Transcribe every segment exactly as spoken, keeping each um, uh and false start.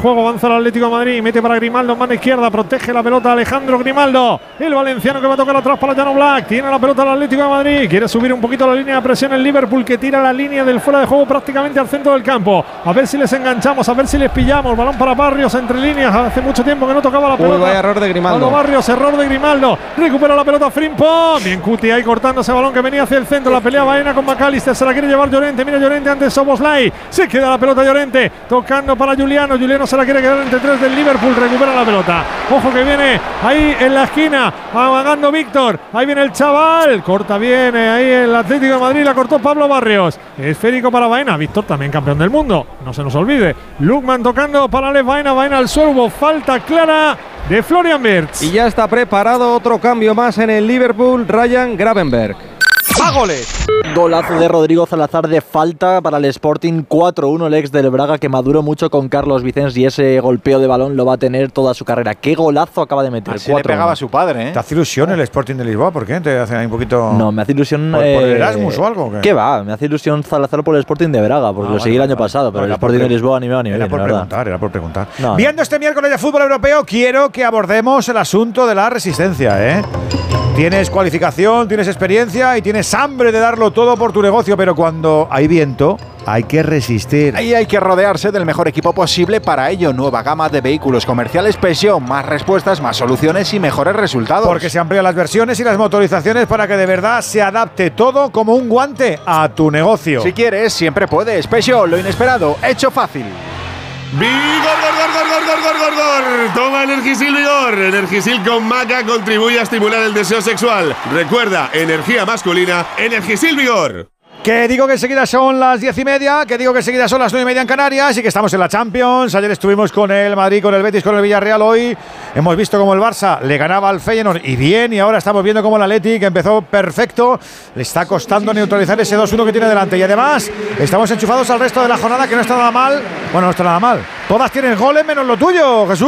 juego. Avanza el Atlético de Madrid. Mete para Grimaldo en mano izquierda. Protege la pelota Alejandro Grimaldo. El valenciano que va a tocar atrás para Jan Oblak. Tiene la pelota el Atlético de Madrid. Quiere subir un poquito la línea de presión el Liverpool, que tira la línea del fuera de juego prácticamente al centro del campo. A ver si les enganchamos, a ver si les pillamos. Balón para Barrios entre líneas. Hace mucho tiempo que no tocaba la pelota. Uy, vaya error de Grimaldo. Pablo Barrios, error de Grimaldo. Recupera la pelota Frimpong. Bien Cuti ahí cortando ese balón que venía hacia el centro. La pelea Baena con McAllister. Se la quiere llevar Llorente. Mira Llorente ante Szoboszlai. Se queda la pelota Llorente. Tocando para Juliano. Juliano se la quiere quedar entre tres del Liverpool. Recupera la pelota. Ojo que viene ahí en la esquina. Amagando Víctor. Ahí viene el chaval. Corta bien eh, ahí el Atlético de Madrid. La cortó Pablo Barrios. Esférico para Baena. Víctor también campeón del mundo. No se nos olvide. Lukman tocando para Alex Baena. Baena al suelo. Hubo falta clara de Florian Wirtz. Y ya está preparado otro cambio más en el Liverpool. Ryan Gravenberch. ¡Va goles! Golazo de Rodrigo Salazar de falta para el Sporting. Cuatro uno el ex del Braga, que maduró mucho con Carlos Vicens, y ese golpeo de balón lo va a tener toda su carrera. ¡Qué golazo acaba de meter! Así le pegaba a su padre, ¿eh? ¿Te hace ilusión el Sporting de Lisboa? ¿Por qué? ¿Te hace ahí un poquito...? No, me hace ilusión... ¿Por, eh, por el Erasmus o algo? ¿Qué? ¿Qué va? Me hace ilusión Salazar por el Sporting de Braga, porque Ah, lo seguí vale, el año vale, pasado, pero vale, el era por Sporting de pre- Lisboa ni me va ni me Era viene, por la verdad. preguntar, era por preguntar. No, Viendo no. este miércoles de fútbol europeo, quiero que abordemos el asunto de la resistencia, ¿eh? Tienes cualificación, tienes experiencia y tienes hambre de darlo todo por tu negocio, pero cuando hay viento, hay que resistir. Ahí hay que rodearse del mejor equipo posible. Para ello, nueva gama de vehículos comerciales Peugeot. Más respuestas, más soluciones y mejores resultados. Porque se amplían las versiones y las motorizaciones para que de verdad se adapte todo como un guante a tu negocio. Si quieres, siempre puedes. Peugeot, lo inesperado, hecho fácil. ¡Vigor, gor, gor, gor, gor, gor, gor, gor! Toma Energisil Vigor. Energisil con maca contribuye a estimular el deseo sexual. Recuerda, energía masculina, Energisil Vigor. Que digo que enseguida son las diez y media, que digo que enseguida son las nueve y media en Canarias y que estamos en la Champions. Ayer estuvimos con el Madrid, con el Betis, con el Villarreal. Hoy hemos visto cómo el Barça le ganaba al Feyenoord y bien, y ahora estamos viendo cómo el Atleti, que empezó perfecto, le está costando neutralizar ese dos uno que tiene delante. Y además estamos enchufados al resto de la jornada, que no está nada mal. Bueno, no está nada mal. Todas tienen goles menos lo tuyo, Jesús.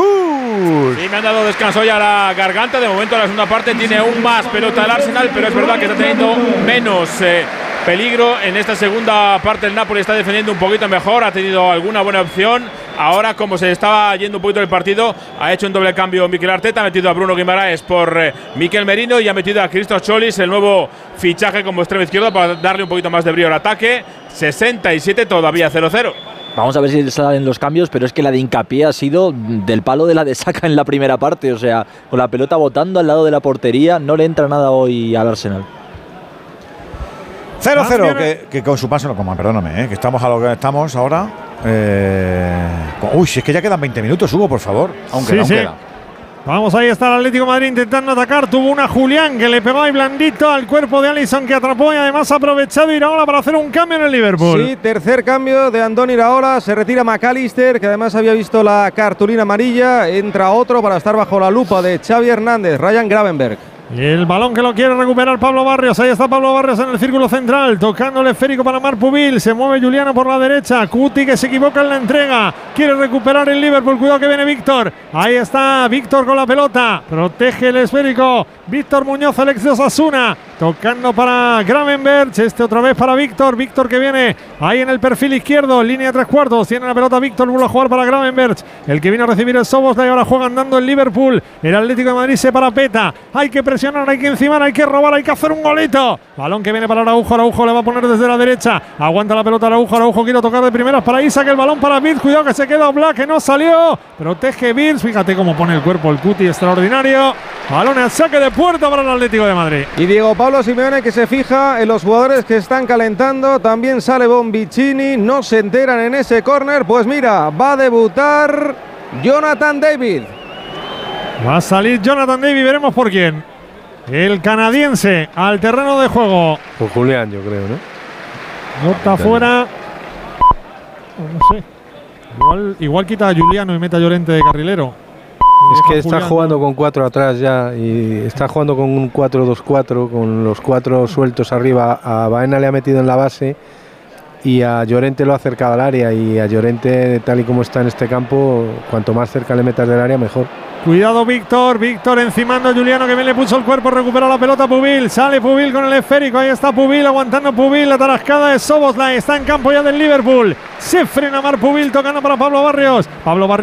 Sí, me han dado descanso ya la garganta. De momento, en la segunda parte tiene aún más pelota el Arsenal, pero es verdad que está teniendo menos eh, peligro. En esta segunda parte el Napoli está defendiendo un poquito mejor, ha tenido alguna buena opción. Ahora, como se estaba yendo un poquito el partido, ha hecho un doble cambio Mikel Arteta, ha metido a Bruno Guimaraes por eh, Mikel Merino y ha metido a Christos Cholis, el nuevo fichaje como extremo izquierdo, para darle un poquito más de brío al ataque. sesenta y siete, todavía cero cero. Vamos a ver si salen los cambios, pero es que la de hincapié ha sido del palo de la de Saka en la primera parte. O sea, con la pelota botando al lado de la portería, no le entra nada hoy al Arsenal. cero cero, que, que con su paso no coman, perdóname, ¿eh? Que estamos a lo que estamos ahora. Eh, uy, si es que ya quedan veinte minutos, Hugo, por favor. Aunque sí, no sí. queda. Vamos, ahí está el Atlético de Madrid intentando atacar. Tuvo una Julián que le pegó ahí blandito al cuerpo de Alisson, que atrapó y además ha aprovechado Iraola para hacer un cambio en el Liverpool. Sí, tercer cambio de Andoni Iraola. Se retira McAllister, que además había visto la cartulina amarilla. Entra otro para estar bajo la lupa de Xavi Hernández, Ryan Gravenberch. Y el balón que lo quiere recuperar Pablo Barrios. Ahí está Pablo Barrios en el círculo central, tocando el esférico para Marc Pubil. Se mueve Juliano por la derecha. Cuti, que se equivoca en la entrega. Quiere recuperar el Liverpool. Cuidado que viene Víctor. Ahí está Víctor con la pelota. Protege el esférico Víctor Muñoz, el ex de Osasuna. Tocando para Gravenberch. Este otra vez para Víctor. Víctor que viene ahí en el perfil izquierdo. Línea de tres cuartos. Tiene la pelota Víctor. Vuelve a jugar para Gravenberch. El que vino a recibir el Szoboszlai. Ahora juega andando el Liverpool. El Atlético de Madrid se parapeta. Hay que presionar, hay que encimar, hay que robar, hay que hacer un golito. Balón que viene para Araujo. Araujo le va a poner desde la derecha. Aguanta la pelota Araujo. Araujo quiere tocar de primeras para Isaac. El balón para Wirtz. Cuidado que se queda Oblak, que no salió. Protege Wirtz. Fíjate cómo pone el cuerpo el Cuti, extraordinario. Balón al saque de puerta para el Atlético de Madrid. Y Diego Pablo Simeone, que se fija en los jugadores que están calentando. También sale Bonvicini. No se enteran en ese córner. Pues mira, va a debutar Jonathan David. Va a salir Jonathan David. Veremos por quién. El canadiense al terreno de juego. Por Julián, yo creo, ¿no? Bota fuera. No sé. Igual, igual quita a Juliano y mete a Llorente de carrilero. Es que está jugando con cuatro atrás ya y está jugando con un cuatro dos cuatro, con los cuatro sueltos arriba. A Baena le ha metido en la base y a Llorente lo ha acercado al área, y a Llorente, tal y como está en este campo, cuanto más cerca le metas del área, mejor. Cuidado Víctor, Víctor encimando a Juliano, que bien le puso el cuerpo, recupera la pelota Pubil, sale Pubil con el esférico, ahí está Pubil aguantando Pubil, la tarascada de Szoboszlai, está en campo ya del Liverpool, se frena Marc Pubil tocando para Pablo Barrios, Pablo Barrios